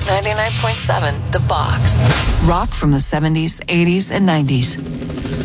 99.7 The Fox. Rock from the 70s, 80s, and 90s.